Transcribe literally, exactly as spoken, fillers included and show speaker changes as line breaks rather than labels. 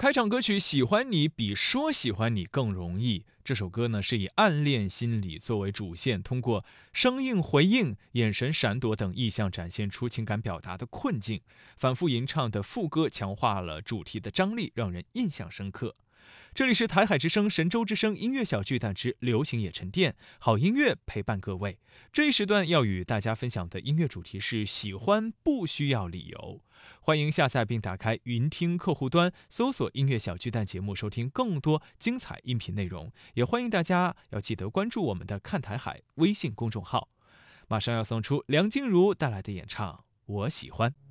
开场歌曲《喜欢你》比说喜欢你更容易。这首歌呢是以暗恋心理作为主线，通过生硬回应、眼神闪躲等意象展现出情感表达的困境。反复吟唱的副歌强化了主题的张力，让人印象深刻。这里是台海之声、神州之声音乐小巨蛋之流行也沉淀，好音乐陪伴各位。这一时段要与大家分享的音乐主题是喜欢不需要理由。欢迎下载并打开云听客户端，搜索音乐小巨蛋节目，收听更多精彩音频内容。也欢迎大家要记得关注我们的看台海微信公众号。马上要送出梁静茹带来的演唱《我喜欢》。